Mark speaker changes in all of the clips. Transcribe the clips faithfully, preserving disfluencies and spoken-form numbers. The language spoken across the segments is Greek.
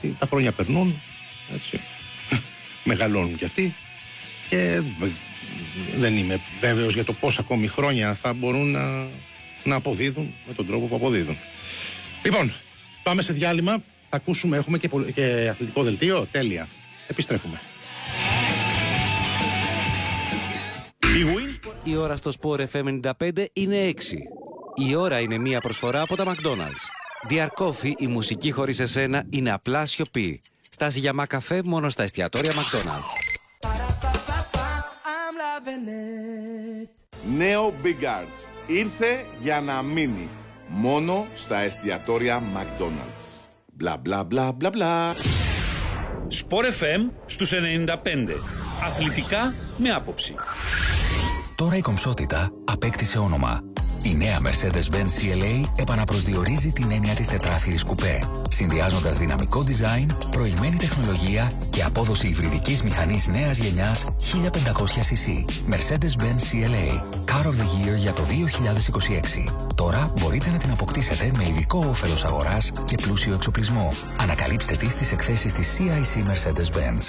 Speaker 1: γιατί τα χρόνια περνούν, έτσι, μεγαλώνουν κι αυτοί και δεν είμαι βέβαιος για το πόσα ακόμη χρόνια θα μπορούν να, να αποδίδουν με τον τρόπο που αποδίδουν. Λοιπόν, πάμε σε διάλειμμα, θα ακούσουμε, έχουμε και, και αθλητικό δελτίο, τέλεια, επιστρέφουμε.
Speaker 2: Η ώρα στο Sport εφ εμ ενενήντα πέντε είναι έξι. Η ώρα είναι μία προσφορά από τα McDonald's. Dear Coffee, η μουσική χωρίς εσένα είναι απλά σιωπή. Στάση για μακαφέ μόνο στα εστιατόρια McDonald's.
Speaker 3: Νέο Big Arts ήρθε για να μείνει. Μόνο στα εστιατόρια McDonald's. Μπλα μπλα μπλα μπλα μπλα.
Speaker 4: Sport εφ εμ στους ενενήντα πέντε. Αθλητικά με άποψη.
Speaker 5: Τώρα η κομψότητα απέκτησε όνομα. Η νέα Mercedes-Benz σι ελ έι επαναπροσδιορίζει την έννοια της τετράθυρης κουπέ, συνδυάζοντας δυναμικό design, προηγμένη τεχνολογία και απόδοση υβριδικής μηχανής νέας γενιάς χίλια πεντακόσια σι σι. Mercedes-Benz σι ελ έι, Car of the Year για το δύο χιλιάδες είκοσι έξι. Τώρα μπορείτε να την αποκτήσετε με ειδικό όφελος αγοράς και πλούσιο εξοπλισμό. Ανακαλύψτε τη στις εκθέσεις της σι άι σι Mercedes-Benz.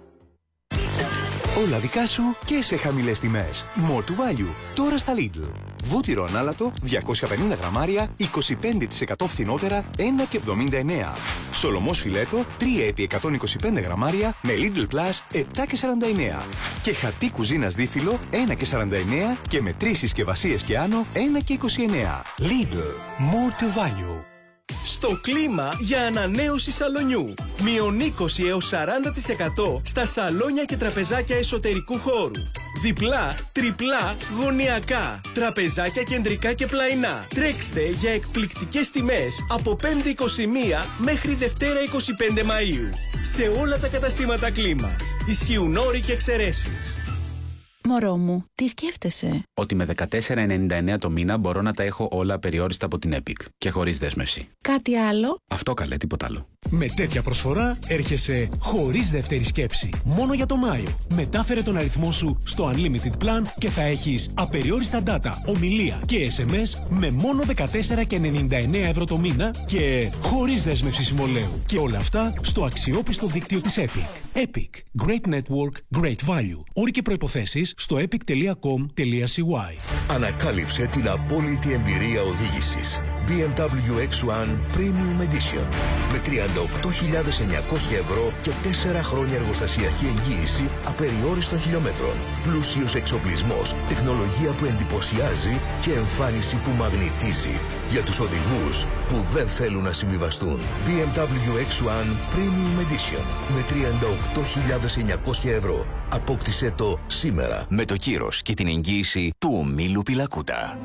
Speaker 6: Όλα δικά σου και σε χαμηλές τιμές. More to value. Τώρα στα Lidl. Βούτυρο ανάλατο διακόσια πενήντα γραμμάρια, είκοσι πέντε τοις εκατό φθηνότερα, ένα και εβδομήντα εννέα. Σολομός φιλέτο τρία επί εκατόν είκοσι πέντε γραμμάρια με Lidl Plus επτά και σαράντα εννέα. Και χαρτί κουζίνας δίφυλλο ένα και σαράντα εννέα και με τρεις συσκευασίες και άνω ένα και είκοσι εννέα. Lidl. More to value.
Speaker 7: Στο κλίμα για ανανέωση σαλονιού. Μείον είκοσι έως σαράντα τοις εκατό στα σαλόνια και τραπεζάκια εσωτερικού χώρου. Διπλά, τριπλά, γωνιακά. Τραπεζάκια κεντρικά και πλαϊνά. Τρέξτε για εκπληκτικές τιμές από πέμπτη είκοσι ένα μέχρι Δευτέρα είκοσι πέντε Μαΐου. Σε όλα τα καταστήματα κλίμα. Ισχύουν όροι και εξαιρέσεις.
Speaker 8: Μωρό μου, τι σκέφτεσαι?
Speaker 9: Ότι με δεκατέσσερα ενενήντα εννέα το μήνα μπορώ να τα έχω όλα απεριόριστα από την Epic και χωρίς δέσμευση.
Speaker 8: Κάτι άλλο?
Speaker 9: Αυτό καλέ, τίποτα άλλο.
Speaker 10: Με τέτοια προσφορά έρχεσαι χωρίς δεύτερη σκέψη. Μόνο για το Μάιο. Μετάφερε τον αριθμό σου στο Unlimited Plan και θα έχεις απεριόριστα data, ομιλία και ες εμ ες με μόνο δεκατέσσερα και ενενήντα εννέα ευρώ το μήνα και χωρίς δέσμευση συμβολαίου. Και όλα αυτά στο αξιόπιστο δίκτυο της Epic. Epic. Great Network, Great Value. Όροι και προϋποθέσεις στο epic τελεία com τελεία σι γουάι.
Speaker 11: Ανακάλυψε την απόλυτη εμπειρία οδήγησης. μπι εμ ντάμπλιου εξ ουάν Premium Edition με τριάντα οκτώ χιλιάδες εννιακόσια ευρώ και τέσσερα χρόνια εργοστασιακή εγγύηση απεριόριστων χιλιόμετρων. Πλούσιος εξοπλισμός, τεχνολογία που εντυπωσιάζει και εμφάνιση που μαγνητίζει. Για τους οδηγούς που δεν θέλουν να συμβιβαστούν. μπι εμ ντάμπλιου εξ ουάν Premium Edition με τριάντα οκτώ χιλιάδες εννιακόσια ευρώ. Απόκτησέ το σήμερα.
Speaker 5: Με το κύρος και την εγγύηση του ομίλου Πιλακούτα.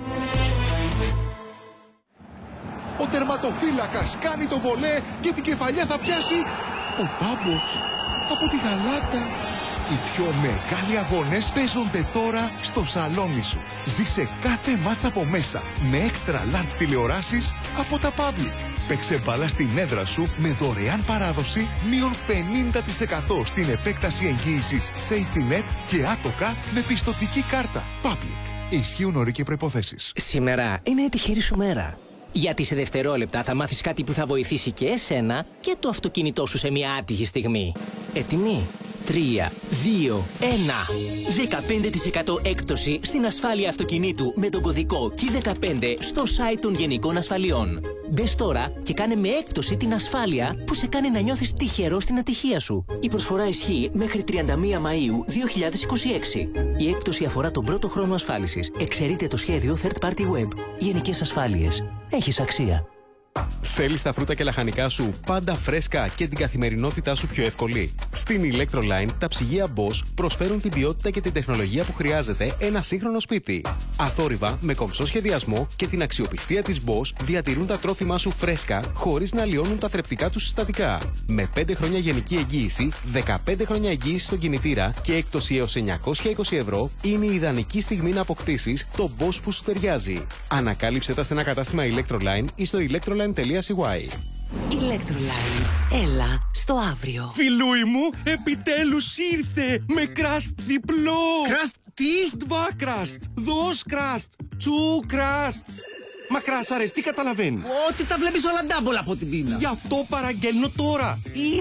Speaker 12: Ο τερματοφύλακας κάνει το βολέ και την κεφαλιά θα πιάσει ο Πάμπος από τη Γαλάτα. Οι πιο μεγάλοι αγώνες παίζονται τώρα στο σαλόνι σου. Ζήσε κάθε μάτς από μέσα με extra large τηλεοράσεις από τα Public. Παίξε μπάλα στην έδρα σου με δωρεάν παράδοση μείον πενήντα τοις εκατό στην επέκταση εγγύησης Safety Net και άτοκα με πιστωτική κάρτα. Public. Ισχύουν όροι και προϋποθέσεις.
Speaker 13: Σήμερα είναι η τυχερή σου μέρα. Γιατί σε δευτερόλεπτα θα μάθεις κάτι που θα βοηθήσει και εσένα και το αυτοκίνητό σου σε μια άτυχη στιγμή. Έτοιμοι? τρία, δύο, ένα. δεκαπέντε τοις εκατό έκπτωση στην ασφάλεια αυτοκινήτου με τον κωδικό κι δεκαπέντε στο site των Γενικών Ασφαλιών. Μπες τώρα και κάνε με έκπτωση την ασφάλεια που σε κάνει να νιώθεις τυχερό στην ατυχία σου. Η προσφορά ισχύει μέχρι τριάντα μία Μαΐου δύο χιλιάδες είκοσι έξι. Η έκπτωση αφορά τον πρώτο χρόνο ασφάλισης. Εξαιρείται το σχέδιο Third Party Web. Γενικές Ασφάλειες. Έχεις αξία.
Speaker 14: Θέλεις τα φρούτα και λαχανικά σου πάντα φρέσκα και την καθημερινότητά σου πιο εύκολη? Στην Electroline τα ψυγεία Bosch προσφέρουν την ποιότητα και την τεχνολογία που χρειάζεται ένα σύγχρονο σπίτι. Αθόρυβα, με κομψό σχεδιασμό και την αξιοπιστία της Bosch διατηρούν τα τρόφιμά σου φρέσκα χωρίς να λιώνουν τα θρεπτικά τους συστατικά. Με πέντε χρόνια γενική εγγύηση, δεκαπέντε χρόνια εγγύηση στον κινητήρα και έκπτωση έως εννιακόσια είκοσι ευρώ, είναι η ιδανική στιγμή να αποκτήσεις το Bosch που σου ταιριάζει. Ανακάλυψε τα σε ένα κατάστημα Electroline ή στο electroline τελεία σι γουάι.
Speaker 15: Electroline. Έλα στο αύριο.
Speaker 7: Φιλούι μου, επιτέλους ήρθε με κραστ διπλό.
Speaker 16: Κραστ τι?
Speaker 7: Δβα κραστ, δος κραστ, τσου κραστ. Μα κράσαρες, τι καταλαβαίνεις?
Speaker 16: Ότι τα βλέπεις όλα ντάμπολα από την πείνα.
Speaker 7: Γι' αυτό παραγγέλνω τώρα.